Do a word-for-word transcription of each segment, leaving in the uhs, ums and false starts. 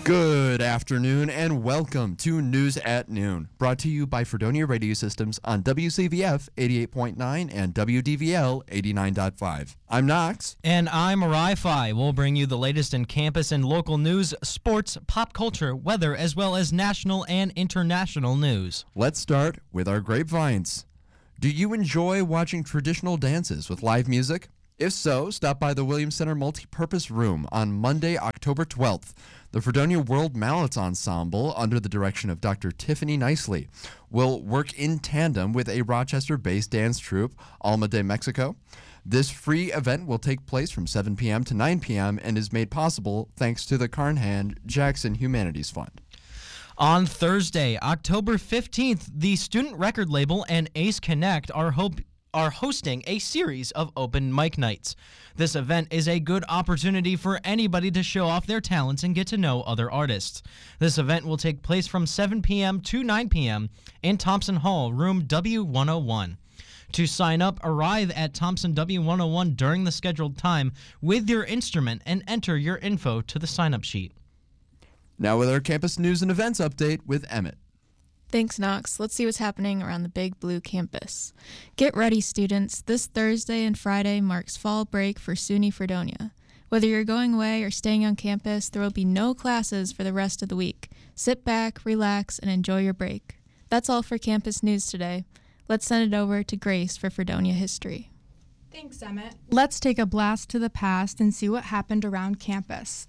Good afternoon and welcome to News at Noon, brought to you by Fredonia Radio Systems on W C V F eighty-eight point nine and W D V L eighty-nine point five. I'm Knox. And I'm Wi-Fi. We'll bring you the latest in campus and local news, sports, pop culture, weather, as well as national and international news. Let's start with our grapevines. Do you enjoy watching traditional dances with live music? If so, stop by the Williams Center Multipurpose Room on Monday, October twelfth. The Fredonia World Mallets Ensemble, under the direction of Doctor Tiffany Nicely, will work in tandem with a Rochester-based dance troupe, Alma de Mexico. This free event will take place from seven p.m. to nine p.m. and is made possible thanks to the Carnahan Jackson Humanities Fund. On Thursday, October fifteenth, the student record label and Ace Connect are hope are hosting a series of open mic nights. This event is a good opportunity for anybody to show off their talents and get to know other artists. This event will take place from seven p.m. to nine p.m. in Thompson Hall, room W one oh one. To sign up, arrive at Thompson W one oh one during the scheduled time with your instrument and enter your info to the sign-up sheet. Now with our campus news and events update with Emmett. Thanks, Knox. Let's see what's happening around the Big Blue campus. Get ready, students. This Thursday and Friday marks fall break for SUNY Fredonia. Whether you're going away or staying on campus, there will be no classes for the rest of the week. Sit back, relax, and enjoy your break. That's all for campus news today. Let's send it over to Grace for Fredonia history. Thanks, Emmett. Let's take a blast to the past and see what happened around campus.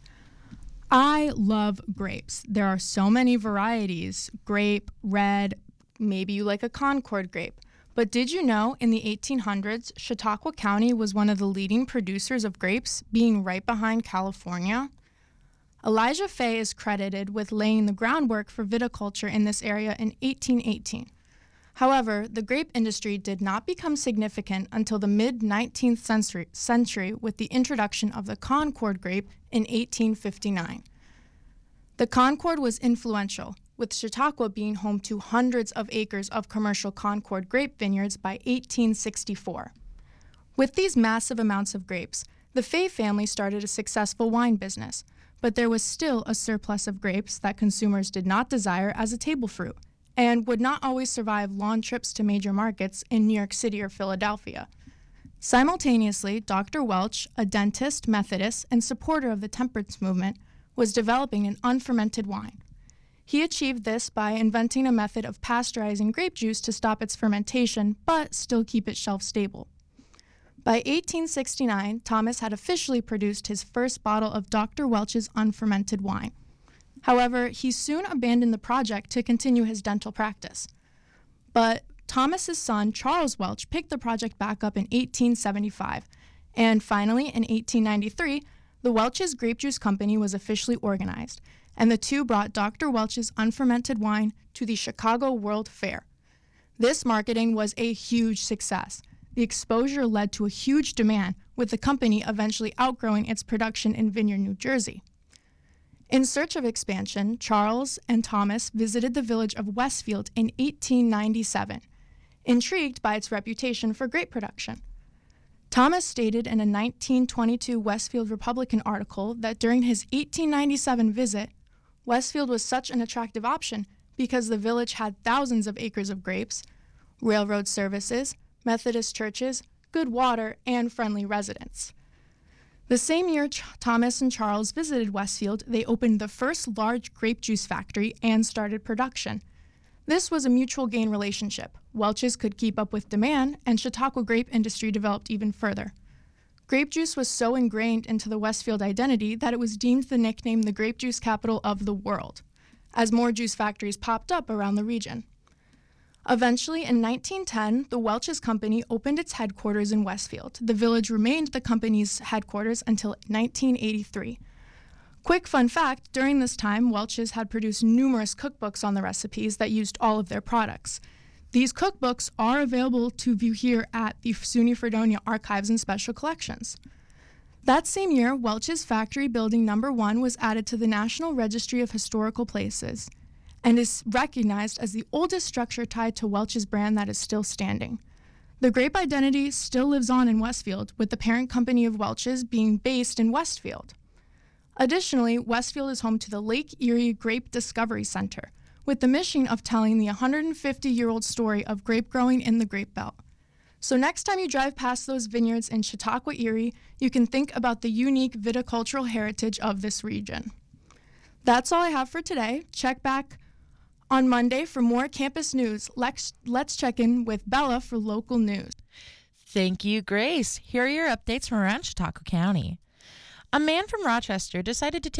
I love grapes. There are so many varieties: grape, red, maybe you like a Concord grape. But did you know in the eighteen hundreds, Chautauqua County was one of the leading producers of grapes, being right behind California? Elijah Fay is credited with laying the groundwork for viticulture in this area in eighteen eighteen. However, the grape industry did not become significant until the mid-nineteenth century, century with the introduction of the Concord grape in eighteen fifty-nine. The Concord was influential, with Chautauqua being home to hundreds of acres of commercial Concord grape vineyards by eighteen sixty-four. With these massive amounts of grapes, the Fay family started a successful wine business, but there was still a surplus of grapes that consumers did not desire as a table fruit, and would not always survive long trips to major markets in New York City or Philadelphia. Simultaneously, Doctor Welch, a dentist, Methodist, and supporter of the temperance movement, was developing an unfermented wine. He achieved this by inventing a method of pasteurizing grape juice to stop its fermentation, but still keep it shelf-stable. By eighteen sixty-nine, Thomas had officially produced his first bottle of Doctor Welch's unfermented wine. However, he soon abandoned the project to continue his dental practice. But Thomas's son, Charles Welch, picked the project back up in eighteen seventy-five, and finally, in eighteen ninety-three, the Welch's Grape Juice Company was officially organized, and the two brought Doctor Welch's unfermented wine to the Chicago World Fair. This marketing was a huge success. The exposure led to a huge demand, with the company eventually outgrowing its production in Vineyard, New Jersey. In search of expansion, Charles and Thomas visited the village of Westfield in eighteen ninety-seven, intrigued by its reputation for grape production. Thomas stated in a nineteen twenty-two Westfield Republican article that during his eighteen ninety-seven visit, Westfield was such an attractive option because the village had thousands of acres of grapes, railroad services, Methodist churches, good water, and friendly residents. The same year Ch- Thomas and Charles visited Westfield, they opened the first large grape juice factory and started production. This was a mutual gain relationship. Welch's could keep up with demand, and Chautauqua grape industry developed even further. Grape juice was so ingrained into the Westfield identity that it was deemed the nickname the grape juice capital of the world, as more juice factories popped up around the region. Eventually, in nineteen ten, the Welch's Company opened its headquarters in Westfield. The village remained the company's headquarters until nineteen eighty-three. Quick fun fact, during this time, Welch's had produced numerous cookbooks on the recipes that used all of their products. These cookbooks are available to view here at the SUNY Fredonia Archives and Special Collections. That same year, Welch's Factory Building Number One was added to the National Registry of Historical Places and is recognized as the oldest structure tied to Welch's brand that is still standing. The grape identity still lives on in Westfield, with the parent company of Welch's being based in Westfield. Additionally, Westfield is home to the Lake Erie Grape Discovery Center, with the mission of telling the one hundred fifty-year-old story of grape growing in the Grape Belt. So next time you drive past those vineyards in Chautauqua, Erie, you can think about the unique viticultural heritage of this region. That's all I have for today. Check back on Monday for more campus news. Let's, let's check in with Bella for local news. Thank you, Grace. Here are your updates from around Chautauqua County. A man from Rochester decided to take